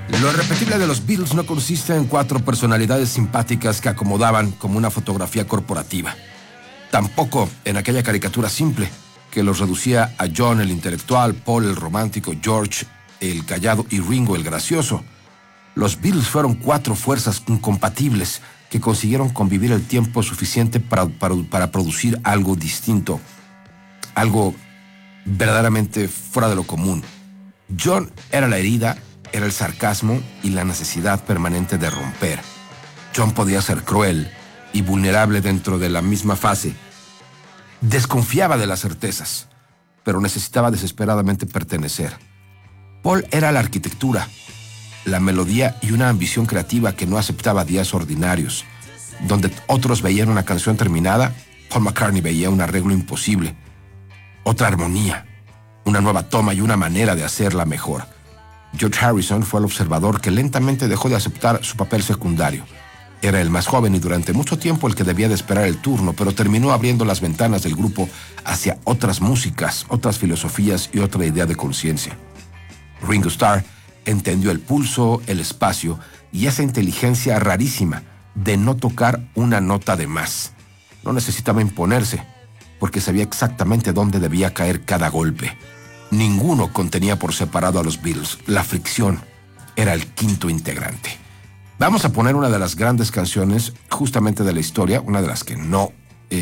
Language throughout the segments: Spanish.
Lo irrepetible de los Beatles no consiste en 4 personalidades simpáticas que acomodaban como una fotografía corporativa. Tampoco en aquella caricatura simple que los reducía a John el intelectual, Paul el romántico, George el callado y Ringo el gracioso. Los Beatles fueron 4 fuerzas incompatibles que consiguieron convivir el tiempo suficiente para producir algo distinto, algo verdaderamente fuera de lo común. John era la herida, era el sarcasmo y la necesidad permanente de romper. John podía ser cruel y vulnerable dentro de la misma fase. Desconfiaba de las certezas, pero necesitaba desesperadamente pertenecer. Paul era la arquitectura, la melodía y una ambición creativa que no aceptaba días ordinarios. Donde otros veían una canción terminada, Paul McCartney veía un arreglo imposible, otra armonía, una nueva toma y una manera de hacerla mejor. George Harrison fue el observador que lentamente dejó de aceptar su papel secundario. Era el más joven y durante mucho tiempo el que debía de esperar el turno, pero terminó abriendo las ventanas del grupo hacia otras músicas, otras filosofías y otra idea de conciencia. Ringo Starr entendió el pulso, el espacio y esa inteligencia rarísima de no tocar una nota de más. No necesitaba imponerse, porque sabía exactamente dónde debía caer cada golpe. Ninguno contenía por separado a los Beatles. La fricción era el quinto integrante. Vamos a poner una de las grandes canciones justamente de la historia, una de las que no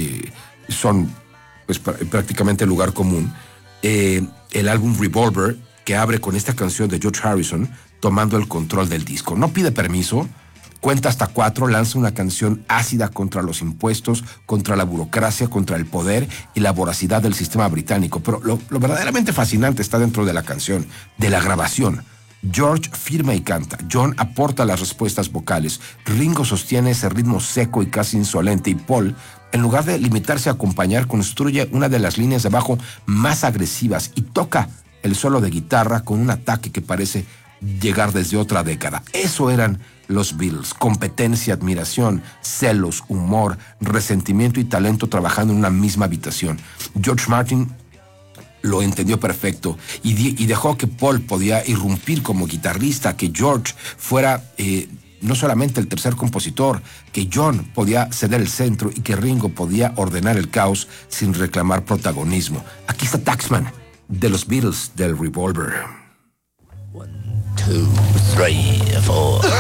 son pues, prácticamente lugar común. El álbum Revolver, que abre con esta canción de George Harrison tomando el control del disco. No pide permiso, cuenta hasta 4, lanza una canción ácida contra los impuestos, contra la burocracia, contra el poder y la voracidad del sistema británico. Pero lo verdaderamente fascinante está dentro de la canción, de la grabación. George firma y canta, John aporta las respuestas vocales, Ringo sostiene ese ritmo seco y casi insolente y Paul, en lugar de limitarse a acompañar, construye una de las líneas de bajo más agresivas y toca el solo de guitarra con un ataque que parece llegar desde otra década. Eso eran los Beatles: competencia, admiración, celos, humor, resentimiento y talento trabajando en una misma habitación. George Martin lo entendió perfecto y dejó que Paul podía irrumpir como guitarrista, que George fuera no solamente el tercer compositor, que John podía ceder el centro y que Ringo podía ordenar el caos sin reclamar protagonismo. Aquí está Taxman de los Beatles, del Revolver. 1, 2, 3, 4